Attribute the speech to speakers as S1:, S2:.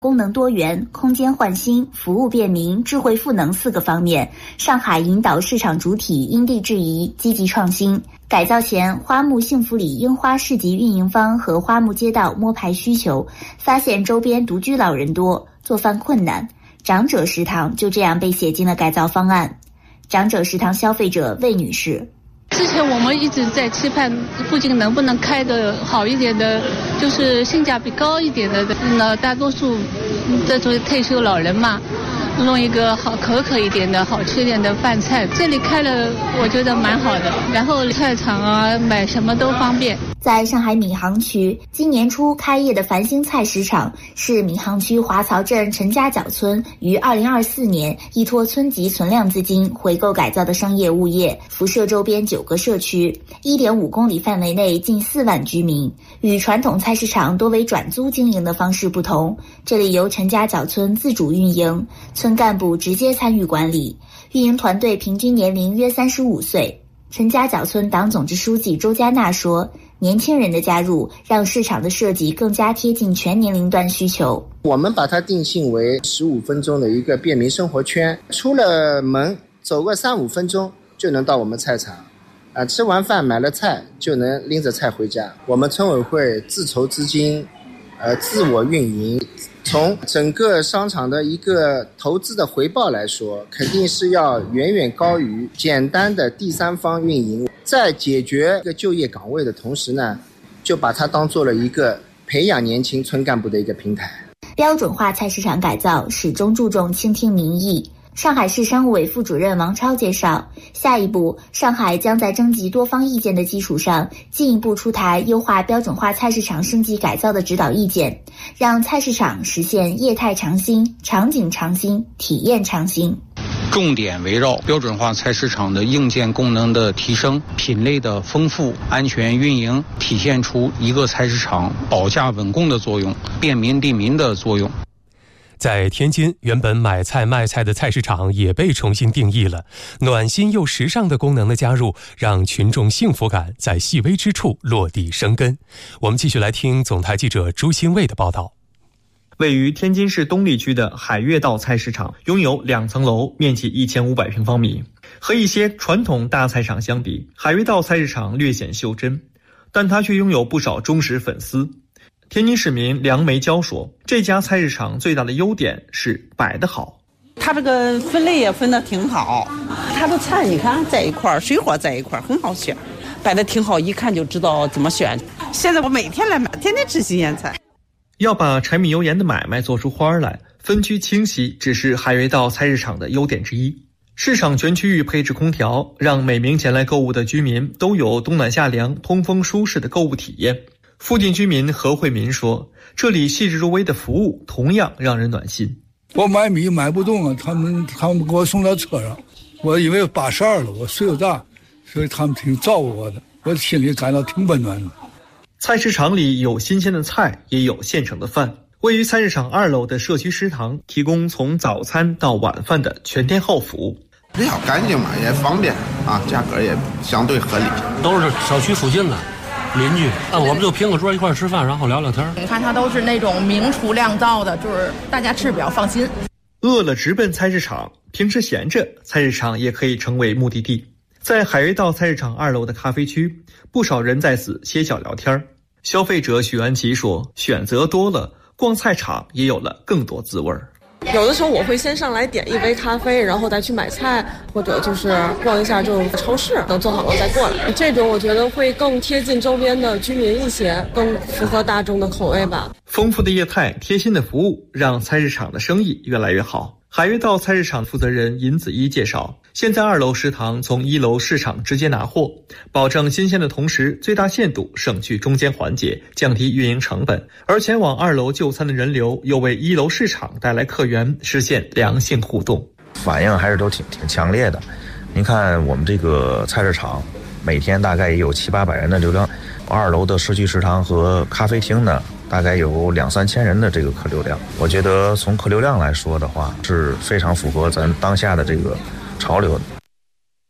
S1: 功能多元、空间焕新、服务便民、智慧赋能4个方面，上海引导市场主体因地制宜，积极创新。改造前，花木幸福里樱花市集运营方和花木街道摸排需求，发现周边独居老人多，做饭困难，长者食堂就这样被写进了改造方案。长者食堂消费者魏女士：
S2: 之前我们一直在期盼附近能不能开个好一点的，就是性价比高一点的，大多数这种退休老人嘛，弄一个好可口一点的好吃一点的饭菜，这里开了我觉得蛮好的，然后菜场啊买什么都方便。
S1: 在上海闵行区，今年初开业的繁星菜市场是闵行区华漕镇陈家角村于2024年依托村级存量资金回购改造的商业物业，辐射周边9个社区， 1.5公里范围内近4万居民。与传统菜市场多为转租经营的方式不同，这里由陈家角村自主运营，村干部直接参与管理，运营团队平均年龄约35岁。陈家角村党总支书记周佳娜说，年轻人的加入让市场的设计更加贴近全年龄段需求。
S3: 我们把它定性为15分钟的一个便民生活圈，出了门走个3-5分钟就能到我们菜场，吃完饭买了菜就能拎着菜回家。我们村委会自筹资金，自我运营。从整个商场的一个投资的回报来说，肯定是要远远高于简单的第三方运营。在解决一个就业岗位的同时呢，就把它当做了一个培养年轻村干部的一个平台。
S1: 标准化菜市场改造始终注重倾听民意。上海市商务委副主任王超介绍，下一步上海将在征集多方意见的基础上，进一步出台优化标准化菜市场升级改造的指导意见，让菜市场实现业态创新、场景创新、体验创新。
S4: 重点围绕标准化菜市场的硬件功能的提升、品类的丰富、安全运营，体现出一个菜市场保价稳供的作用、便民利民的作用。
S5: 在天津，原本买菜卖菜的菜市场也被重新定义了，暖心又时尚的功能的加入，让群众幸福感在细微之处落地生根。我们继续来听总台记者朱新卫的报道。
S6: 位于天津市东丽区的海悦道菜市场拥有2层楼，面积1500平方米。和一些传统大菜场相比，海悦道菜市场略显袖珍，但它却拥有不少忠实粉丝。天津市民梁梅娇说，这家菜市场最大的优点是摆得好。
S7: 它这个分类也分得挺好，它的菜你看在一块儿，水果在一块儿，很好选，摆得挺好，一看就知道怎么选。现在我每天来买，天天吃新鲜菜。
S6: 要把柴米油盐的买卖做出花来，分区清晰只是海悦道菜市场的优点之一。市场全区域配置空调，让每名前来购物的居民都有冬暖夏凉、通风舒适的购物体验。附近居民何慧民说，这里细致入微的服务同样让人暖心。
S8: 我买米买不动了，他们给我送到车上，我以为82了，我岁数大，所以他们挺照顾我的，我心里感到挺温暖的。
S6: 菜市场里有新鲜的菜，也有现成的饭。位于菜市场2楼的社区食堂提供从早餐到晚饭的全天候服务。
S9: 比较干净嘛，也方便啊，价格也相对合理。
S10: 都是小区附近的邻居，我们就拼个桌一块吃饭，然后聊聊天。
S11: 你看它都是那种明厨亮灶的，就是大家吃比较放心。
S6: 饿了直奔菜市场，平时闲着，菜市场也可以成为目的地。在海悦道菜市场2楼的咖啡区，不少人在此歇脚聊天。消费者许安琪说，选择多了，逛菜场也有了更多滋味。
S12: 有的时候我会先上来点一杯咖啡，然后再去买菜，或者就是逛一下就超市，等做好了再过来。这种我觉得会更贴近周边的居民一些，更符合大众的口味吧。
S6: 丰富的业态、贴心的服务，让菜市场的生意越来越好。海悦道菜市场负责人尹子一介绍，现在2楼食堂从1楼市场直接拿货，保证新鲜的同时，最大限度省去中间环节，降低运营成本。而前往2楼就餐的人流，又为1楼市场带来客源，实现良性互动。
S13: 反应还是都挺强烈的。您看我们这个菜市场，每天大概也有700-800人的流量，2楼的社区食堂和咖啡厅呢，大概有2-3千人的这个客流量。我觉得从客流量来说的话，是非常符合咱当下的这个潮流的。